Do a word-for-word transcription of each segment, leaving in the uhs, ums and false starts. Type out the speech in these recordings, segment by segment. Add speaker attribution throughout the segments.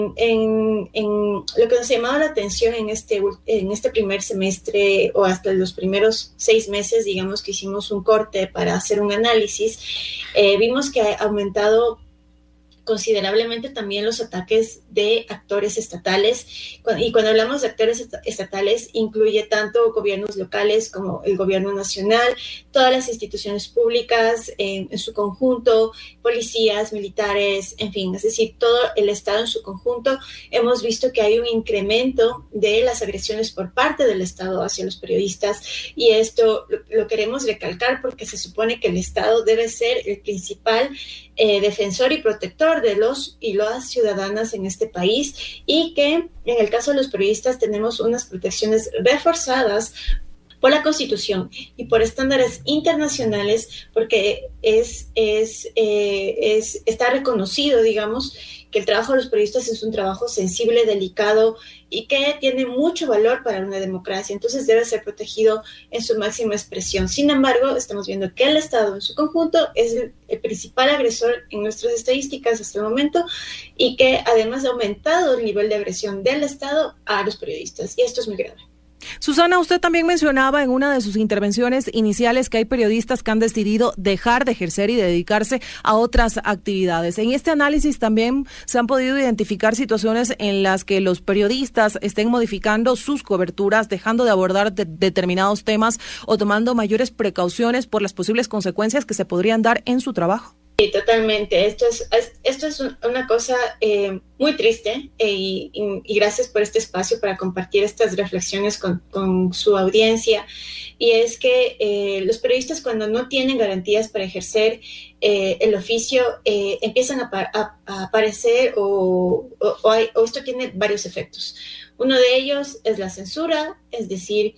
Speaker 1: En, en lo que nos ha llamado la atención en este, en este primer semestre o hasta los primeros seis meses, digamos que hicimos un corte para hacer un análisis, eh, vimos que ha aumentado considerablemente también los ataques de actores estatales. Y cuando hablamos de actores estatales, incluye tanto gobiernos locales como el gobierno nacional, todas las instituciones públicas en, en su conjunto, policías, militares, en fin, es decir, todo el Estado en su conjunto. Hemos visto que hay un incremento de las agresiones por parte del Estado hacia los periodistas, y esto lo, lo queremos recalcar porque se supone que el Estado debe ser el principal eh, defensor y protector de los y las ciudadanas en este país, y que en el caso de los periodistas tenemos unas protecciones reforzadas por la Constitución y por estándares internacionales, porque es, es, eh, es, está reconocido, digamos, que el trabajo de los periodistas es un trabajo sensible, delicado y que tiene mucho valor para una democracia, entonces debe ser protegido en su máxima expresión. Sin embargo, estamos viendo que el Estado en su conjunto es el, el principal agresor en nuestras estadísticas hasta el momento, y que además ha aumentado el nivel de agresión del Estado a los periodistas, y esto es muy grave.
Speaker 2: Susana, usted también mencionaba en una de sus intervenciones iniciales que hay periodistas que han decidido dejar de ejercer y dedicarse a otras actividades. En este análisis también se han podido identificar situaciones en las que los periodistas estén modificando sus coberturas, dejando de abordar de- determinados temas o tomando mayores precauciones por las posibles consecuencias que se podrían dar en su trabajo.
Speaker 1: Sí, totalmente. Esto es, es- esto es un- una cosa eh, muy triste, eh, y, y- y gracias por este espacio para compartir estas reflexiones con, con su audiencia. Y es que eh, los periodistas, cuando no tienen garantías para ejercer eh, el oficio, eh, empiezan a, pa- a- a aparecer o, o, o hay- o esto tiene varios efectos. Uno de ellos es la censura, es decir,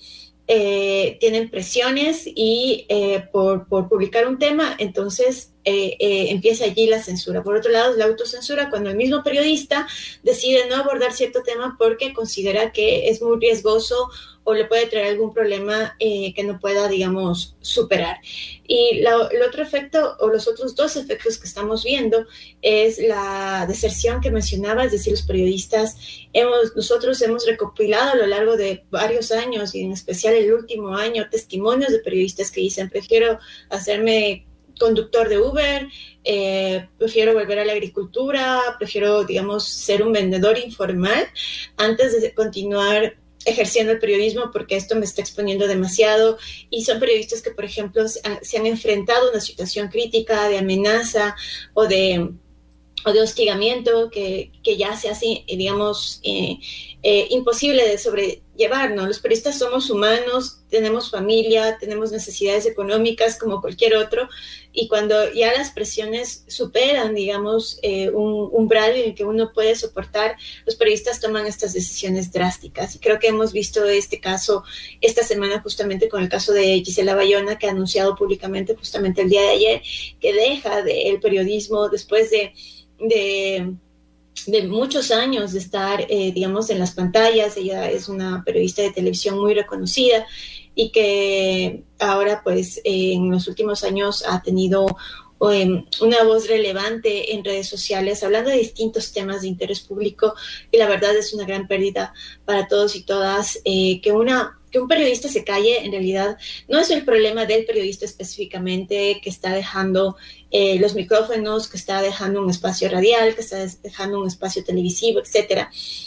Speaker 1: eh, tienen presiones y eh, por, por publicar un tema, entonces eh, eh, empieza allí la censura. Por otro lado, es la autocensura, cuando el mismo periodista decide no abordar cierto tema porque considera que es muy riesgoso o le puede traer algún problema eh, que no pueda, digamos, superar. Y la, el otro efecto, o los otros dos efectos que estamos viendo, es la deserción que mencionaba, es decir, los periodistas, hemos, nosotros hemos recopilado a lo largo de varios años, y en especial el último año, testimonios de periodistas que dicen: prefiero hacerme conductor de Uber, eh, prefiero volver a la agricultura, prefiero, digamos, ser un vendedor informal antes de continuar ejerciendo el periodismo, porque esto me está exponiendo demasiado. Y son periodistas que, por ejemplo, se han, se han enfrentado a una situación crítica de amenaza o de o de hostigamiento que, que ya se hace, digamos, eh, eh, imposible de sobrellevar, ¿no? Los periodistas somos humanos, tenemos familia, tenemos necesidades económicas como cualquier otro, y cuando ya las presiones superan, digamos, eh, un umbral en el que uno puede soportar, los periodistas toman estas decisiones drásticas. Y creo que hemos visto este caso esta semana justamente con el caso de Gisela Bayona, que ha anunciado públicamente justamente el día de ayer que deja de el periodismo después de de, de muchos años de estar, eh, digamos, en las pantallas. Ella es una periodista de televisión muy reconocida y que ahora, pues, eh, en los últimos años ha tenido eh, una voz relevante en redes sociales, hablando de distintos temas de interés público, y la verdad es una gran pérdida para todos y todas. Eh, que una que un periodista se calle, en realidad, no es el problema del periodista específicamente, que está dejando eh, los micrófonos, que está dejando un espacio radial, que está dejando un espacio televisivo, etcétera.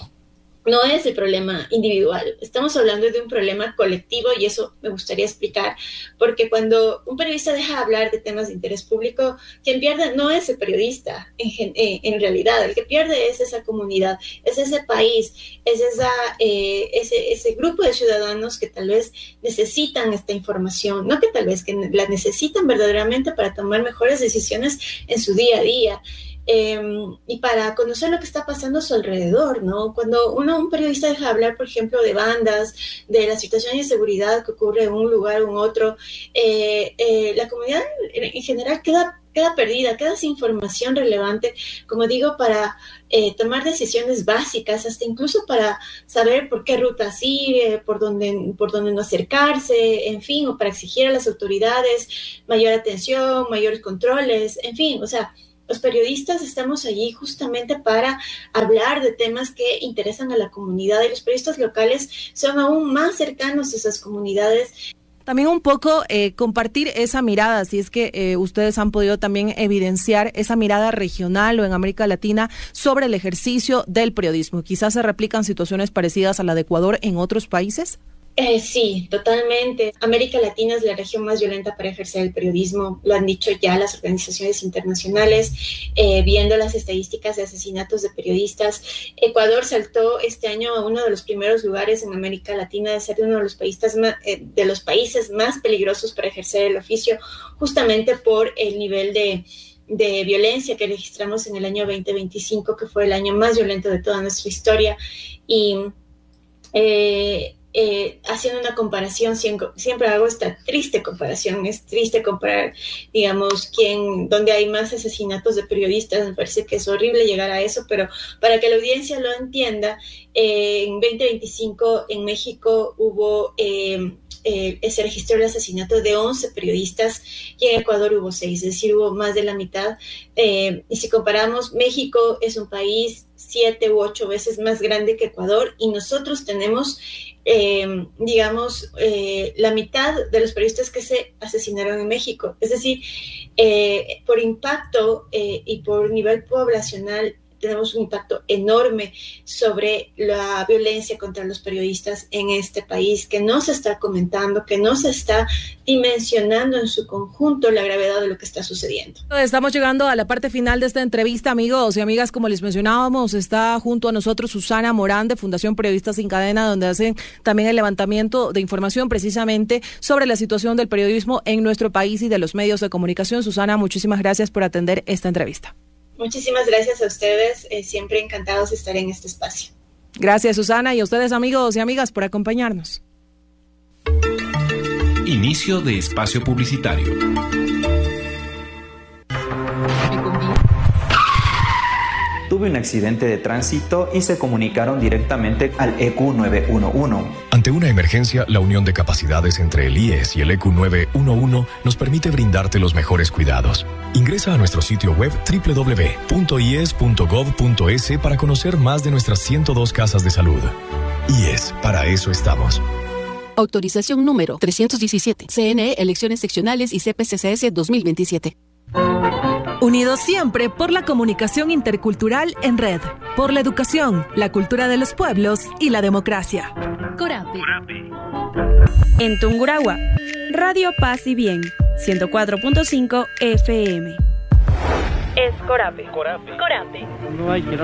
Speaker 1: No es el problema individual, estamos hablando de un problema colectivo, y eso me gustaría explicar, porque cuando un periodista deja de hablar de temas de interés público, quien pierde no es el periodista, en, en realidad, el que pierde es esa comunidad, es ese país, es esa, eh, ese, ese grupo de ciudadanos que tal vez necesitan esta información, no que tal vez, que la necesitan verdaderamente para tomar mejores decisiones en su día a día. Eh, y para conocer lo que está pasando a su alrededor, ¿no? Cuando uno, un periodista deja de hablar, por ejemplo, de bandas, de la situación de inseguridad que ocurre en un lugar o en otro, eh, eh, la comunidad en, en general queda, queda perdida, queda sin información relevante, como digo, para eh, tomar decisiones básicas, hasta incluso para saber por qué ruta sigue, por dónde, por dónde no acercarse, en fin, o para exigir a las autoridades mayor atención, mayores controles, en fin, o sea, Los periodistas estamos allí justamente para hablar de temas que interesan a la comunidad, y los periodistas locales son aún más cercanos a esas comunidades.
Speaker 2: También un poco eh, compartir esa mirada, si es que eh, ustedes han podido también evidenciar esa mirada regional o en América Latina sobre el ejercicio del periodismo. ¿Quizás se replican situaciones parecidas a la de Ecuador en otros países?
Speaker 1: Eh, sí, totalmente. América Latina es la región más violenta para ejercer el periodismo, lo han dicho ya las organizaciones internacionales, eh, viendo las estadísticas de asesinatos de periodistas. Ecuador saltó este año a uno de los primeros lugares en América Latina de ser uno de los países más, eh, de los países más peligrosos para ejercer el oficio, justamente por el nivel de de violencia que registramos en el año veinte veinticinco, que fue el año más violento de toda nuestra historia. Y eh, Eh, haciendo una comparación, siempre, siempre hago esta triste comparación, es triste comparar, digamos, quién, donde hay más asesinatos de periodistas, me parece que es horrible llegar a eso, pero para que la audiencia lo entienda, eh, en veinte veinticinco en México hubo, eh, eh, se registró el asesinato de once periodistas y en Ecuador hubo seis, es decir, hubo más de la mitad, eh, y si comparamos, México es un país siete u ocho veces más grande que Ecuador y nosotros tenemos Eh, digamos, eh, la mitad de los periodistas que se asesinaron en México. Es decir, eh, por impacto eh, y por nivel poblacional tenemos un impacto enorme sobre la violencia contra los periodistas en este país, que no se está comentando, que no se está dimensionando en su conjunto la gravedad de lo que está sucediendo.
Speaker 2: Estamos llegando a la parte final de esta entrevista, amigos y amigas. Como les mencionábamos, está junto a nosotros Susana Morán de Fundación Periodistas Sin Cadena, donde hacen también el levantamiento de información precisamente sobre la situación del periodismo en nuestro país y de los medios de comunicación. Susana, muchísimas gracias por atender esta entrevista.
Speaker 1: Muchísimas gracias a ustedes, eh, siempre encantados de estar en este espacio.
Speaker 2: Gracias, Susana, y a ustedes, amigos y amigas, por acompañarnos.
Speaker 3: Inicio de espacio publicitario.
Speaker 4: Tuve un accidente de tránsito y se comunicaron directamente al E Q nueve uno uno.
Speaker 5: Ante una emergencia, la unión de capacidades entre el I E S y el E Q nueve uno uno nos permite brindarte los mejores cuidados. Ingresa a nuestro sitio web doble u doble u doble u punto i e s punto gov punto es para conocer más de nuestras ciento dos casas de salud. I E S, para eso estamos.
Speaker 6: Autorización número trescientos diecisiete. C N E, Elecciones Seccionales y C P C C S dos mil veintisiete.
Speaker 7: Unidos siempre por la comunicación intercultural en red, por la educación, la cultura de los pueblos y la democracia.
Speaker 8: Corape. En Tungurahua, Radio Paz y Bien, ciento cuatro punto cinco F M. Es Corape. Corape. Corape.
Speaker 9: No hay que no.